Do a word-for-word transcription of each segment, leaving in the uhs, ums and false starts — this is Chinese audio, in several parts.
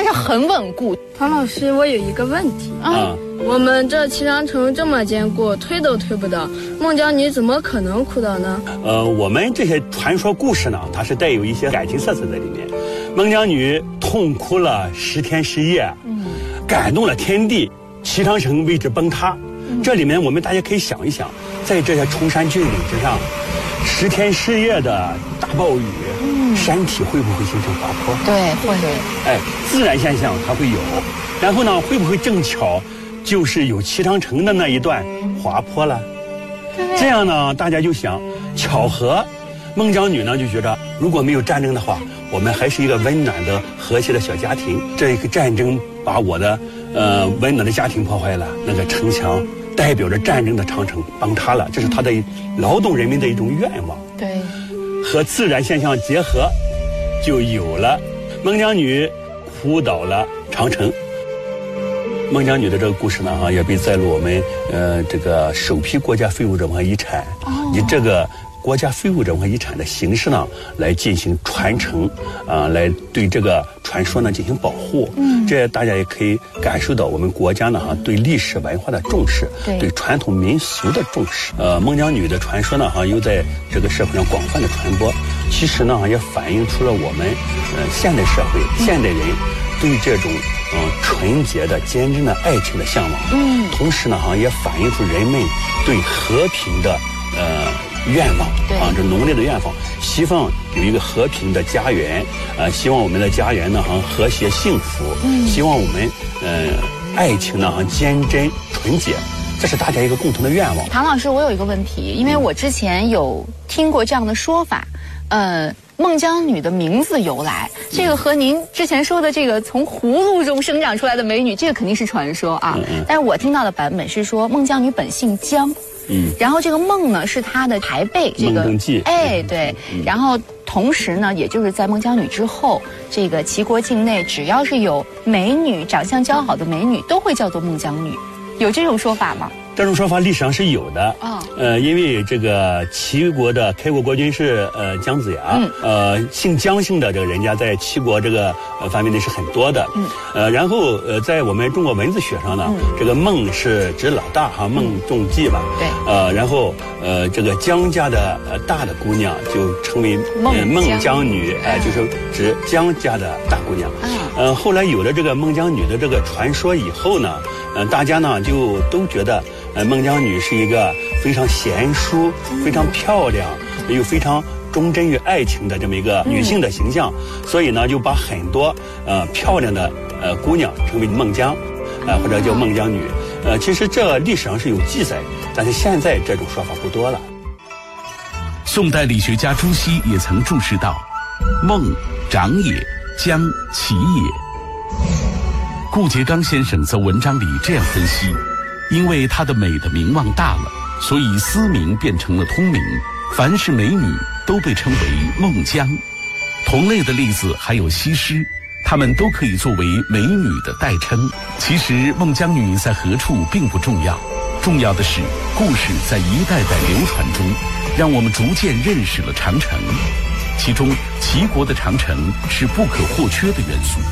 是很稳固。 唐老师，我有一个问题啊，我们这齐长城这么坚固，推都推不倒，孟姜女怎么可能哭倒呢？ 呃，我们这些传说故事呢，它是带有一些感情色彩在里面。孟姜女痛哭了十天十夜，嗯，感动了天地，齐长城为之崩塌。嗯、这里面我们大家可以想一想，在这些崇山峻岭之上，十天十夜的大暴雨。山体会不会形成滑坡？ 对，会。 哎，自然现象它会有，然后呢，会不会正巧就是有齐长城的那一段滑坡了？这样呢，大家就想，巧合。孟姜女呢就觉得，如果没有战争的话，我们还是一个温暖的、和谐的小家庭。这一个战争把我的呃温暖的家庭破坏了，那个城墙代表着战争的长城崩塌了，这是他的劳动人民的一种愿望。 对。 和自然现象结合，就有了孟姜女哭倒了长城。孟姜女的这个故事呢，哈，也被载入我们呃这个首批国家非物质文化遗产，哦、以这个国家非物质文化遗产的形式呢，来进行传承，啊、呃，来对这个传说呢进行保护。嗯，这大家也可以感受到我们国家呢哈对历史文化的重视，对，对传统民俗的重视。呃，孟姜女的传说呢哈又在这个社会上广泛的传播，其实呢也反映出了我们呃现代社会、嗯、现代人对这种嗯、呃、纯洁的、坚贞的爱情的向往。嗯，同时呢哈也反映出人们对和平的呃。愿望啊，这浓烈的愿望，希望有一个和平的家园，呃，希望我们的家园呢，哈，和谐幸福，嗯，希望我们，呃，爱情呢，哈，坚贞纯洁，这是大家一个共同的愿望。 唐老师，我有一个问题，因为我之前有听过这样的说法，呃，孟姜女的名字由来，这个和您之前说的这个从葫芦中生长出来的美女，这个肯定是传说啊，嗯嗯，但是我听到的版本是说孟姜女本姓姜。嗯，然后这个孟呢是她的牌辈，这个哎对，嗯、然后同时呢，也就是在孟姜女之后，这个齐国境内只要是有美女、长相姣好的美女，都会叫做孟姜女，有这种说法吗？ 这种说法历史上是有的啊，呃，因为这个齐国的开国国君是呃姜子牙，嗯、呃，姓姜姓的这个人家在齐国这个呃范围内是很多的，嗯，呃，然后呃，在我们中国文字学上呢，嗯、这个孟是指老大哈，孟仲基吧，对，呃，然后呃，这个姜家的呃大的姑娘就称为孟孟姜女，哎、呃，就是指姜家的大姑娘，嗯，呃，后来有了这个孟姜女的这个传说以后呢，呃，大家呢就都觉得。呃，孟姜女是一个非常贤淑、非常漂亮，又非常忠贞于爱情的这么一个女性的形象，嗯、所以呢，就把很多呃漂亮的呃姑娘称为孟姜，呃或者叫孟姜女。呃，其实这历史上是有记载，但是现在这种说法不多了。 宋代理学家朱熹也曾注释道：“孟，长也，姜，其也。”顾颉刚先生则文章里这样分析。因为她的美的名望大了，所以私名变成了通名，凡是美女都被称为孟姜。同类的例子还有西施，她们都可以作为美女的代称。其实孟姜女在何处并不重要，重要的是故事在一代代流传中，让我们逐渐认识了长城，其中齐国的长城是不可或缺的元素。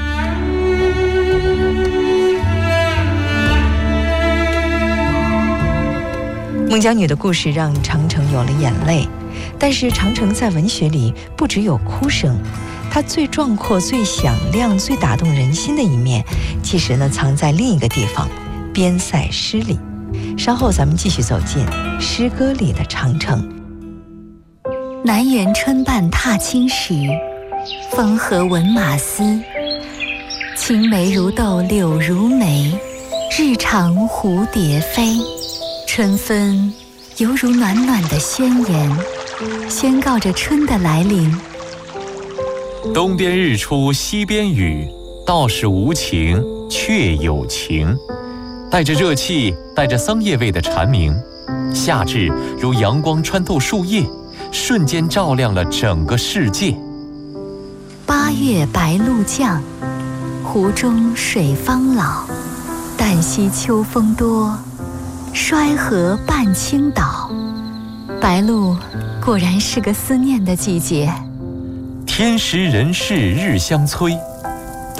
孟姜女的故事让长城有了眼泪，但是长城在文学里不只有哭声，它最壮阔、最响亮、最打动人心的一面，其实呢藏在另一个地方——边塞诗里。稍后咱们继续走进诗歌里的长城。 南园春半踏青时，风和闻马嘶。青梅如豆柳如眉，日长蝴蝶飞。春分犹如暖暖的宣言，宣告着春的来临。 东边日出西边雨，道是无晴却有晴。带着热气，带着桑叶味的蝉鸣，夏至如阳光穿透树叶，瞬间照亮了整个世界。 八月白露降，湖中水方老。旦夕秋风多，衰河半倾倒。白露果然是个思念的季节。 天时人事日相催，